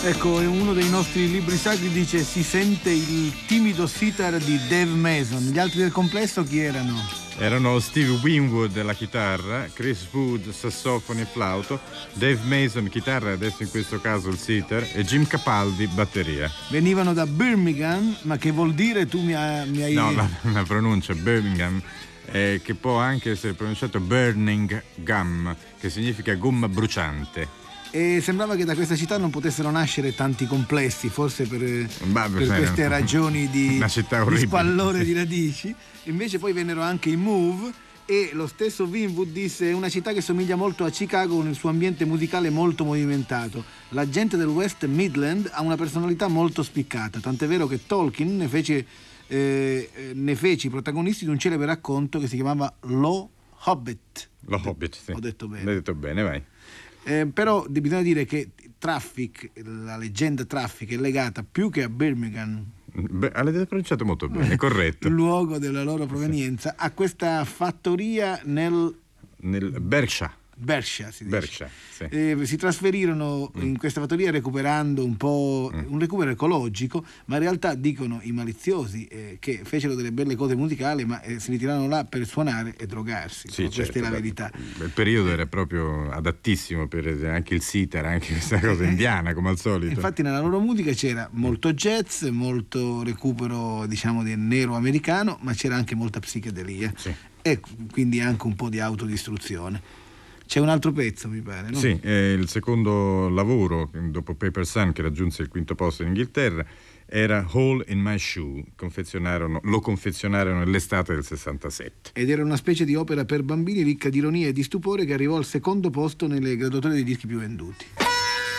Ecco, in uno dei nostri libri sacri dice si sente il timido sitar di Dave Mason. Gli altri del complesso chi erano? Erano Steve Winwood alla chitarra, Chris Wood sassofono e flauto, Dave Mason chitarra, adesso in questo caso il sitar, e Jim Capaldi batteria. Venivano da Birmingham, ma che vuol dire? Tu mi hai... No, la pronuncia Birmingham, che può anche essere pronunciato Burning Gum, che significa gomma bruciante. E sembrava che da questa città non potessero nascere tanti complessi, forse per queste ragioni di spallore di radici. Invece poi vennero anche i Move, e lo stesso Winwood disse: è una città che somiglia molto a Chicago con il suo ambiente musicale molto movimentato. La gente del West Midland ha una personalità molto spiccata, tant'è vero che Tolkien ne fece i protagonisti di un celebre racconto che si chiamava Lo Hobbit. Lo Hobbit, sì. Ho detto bene. L'hai detto bene, vai. Però bisogna dire che Traffic, la leggenda Traffic, è legata più che a Birmingham, L'avete pronunciato molto bene, corretto. il luogo della loro provenienza, a questa fattoria nel Berkshire. Berkshire, si dice. Berkshire, sì. Si trasferirono in questa fattoria recuperando un po' un recupero ecologico, ma in realtà dicono i maliziosi che fecero delle belle cose musicali, ma si ritirarono là per suonare e drogarsi. Sì, questa certo, è la verità. Il periodo era proprio adattissimo per anche il sitar, anche questa cosa indiana come al solito. Infatti nella loro musica c'era molto jazz, molto recupero, diciamo, del nero americano, ma c'era anche molta psichedelia, Sì. E quindi anche un po' di autodistruzione. C'è un altro pezzo, mi pare, no? Sì, il secondo lavoro dopo Paper Sun, che raggiunse il quinto posto in Inghilterra, era Hole in My Shoe. Lo confezionarono nell'estate del 67. Ed era una specie di opera per bambini ricca di ironia e di stupore che arrivò al secondo posto nelle graduatorie dei dischi più venduti.